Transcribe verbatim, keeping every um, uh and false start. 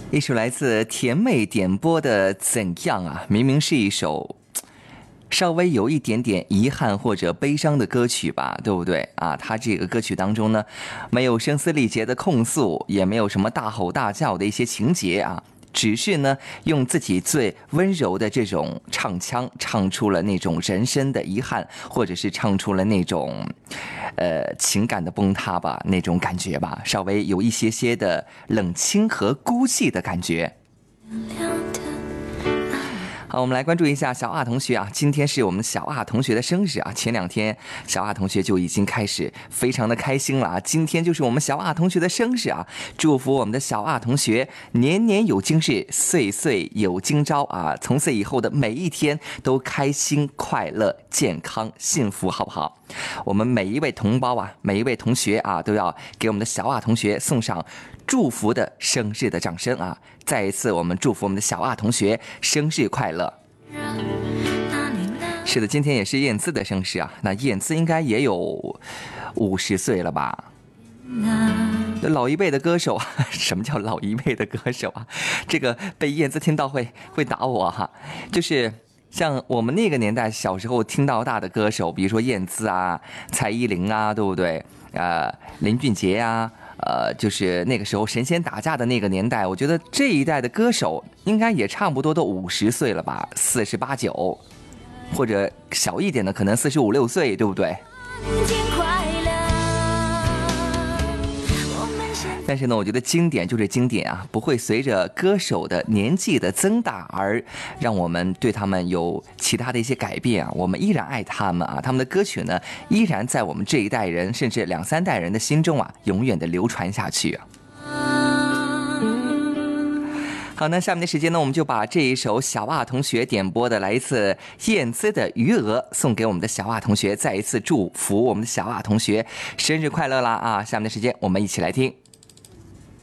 一首来自甜妹点播的《怎样》啊，明明是一首稍微有一点点遗憾或者悲伤的歌曲吧，对不对啊？他这个歌曲当中呢，没有声嘶力竭的控诉，也没有什么大吼大叫的一些情节啊，只是呢用自己最温柔的这种唱腔唱出了那种人生的遗憾，或者是唱出了那种呃情感的崩塌吧，那种感觉吧，稍微有一些些的冷清和孤寂的感觉。好，我们来关注一下小阿同学啊，今天是我们小阿同学的生日啊。前两天小阿同学就已经开始非常的开心了啊，今天就是我们小阿同学的生日啊，祝福我们的小阿同学年年有今日，岁岁有今朝啊，从此以后的每一天都开心快乐健康幸福，好不好？我们每一位同胞啊，每一位同学啊，都要给我们的小阿同学送上祝福的生日的掌声啊！再一次，我们祝福我们的小阿同学生日快乐。是的，今天也是燕姿的生日啊。那燕姿应该也有五十岁了吧？老一辈的歌手，什么叫老一辈的歌手啊？这个被燕姿听到会会打我哈。就是像我们那个年代小时候听到大的歌手，比如说燕姿啊、蔡依林啊，对不对？呃，林俊杰啊。呃，就是那个时候神仙打架的那个年代，我觉得这一代的歌手应该也差不多都五十岁了吧，四十八九，或者小一点的可能四十五六岁，对不对？但是呢，我觉得经典就是经典啊，不会随着歌手的年纪的增大而让我们对他们有其他的一些改变啊。我们依然爱他们啊，他们的歌曲呢，依然在我们这一代人甚至两三代人的心中啊，永远的流传下去啊。好，那下面的时间呢，我们就把这一首小阿同学点播的来自燕姿的《余额》送给我们的小阿同学，再一次祝福我们的小阿同学生日快乐啦啊！下面的时间我们一起来听。